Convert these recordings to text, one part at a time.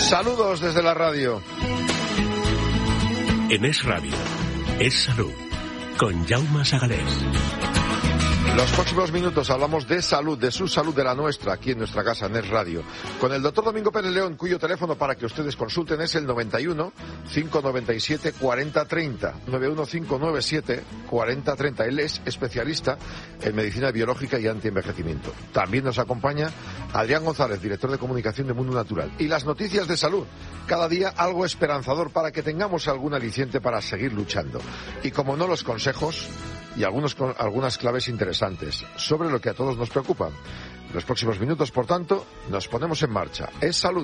Saludos desde la radio. En Es Radio, Es Salud, con Jaume Sagalés. Los próximos minutos hablamos de salud, de su salud, de la nuestra, aquí en nuestra casa, en Es Radio, con el doctor Domingo Pérez León, cuyo teléfono para que ustedes consulten es el 91 597 4030, 91 597 4030. Él es especialista en medicina biológica y antienvejecimiento. También nos acompaña Adrián González, director de comunicación de Mundo Natural. Y las noticias de salud, cada día algo esperanzador para que tengamos algún aliciente para seguir luchando. Y como no, los consejos y algunas claves interesantes sobre lo que a todos nos preocupa. En los próximos minutos, por tanto, nos ponemos en marcha. Es salud.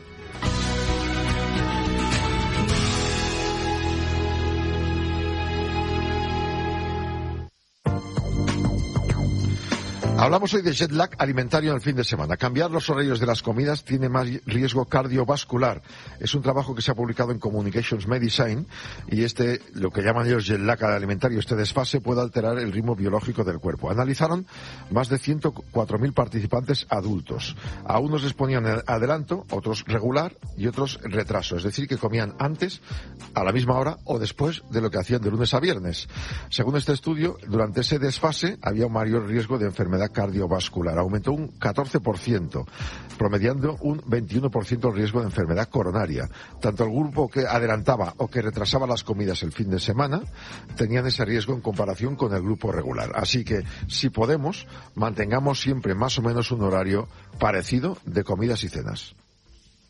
Hablamos hoy de jet lag alimentario en el fin de semana. Cambiar los horarios de las comidas tiene más riesgo cardiovascular. Es un trabajo que se ha publicado en Communications Medicine y lo que llaman ellos jet lag alimentario, este desfase puede alterar el ritmo biológico del cuerpo. Analizaron más de 104.000 participantes adultos. A unos les ponían adelanto, otros regular y otros retraso. Es decir, que comían antes, a la misma hora o después de lo que hacían de lunes a viernes. Según este estudio, durante ese desfase había un mayor riesgo de enfermedad cardiovascular. Aumentó un 14%, promediando un 21% el riesgo de enfermedad coronaria. Tanto el grupo que adelantaba o que retrasaba las comidas el fin de semana tenían ese riesgo en comparación con el grupo regular. Así que, si podemos, mantengamos siempre más o menos un horario parecido de comidas y cenas.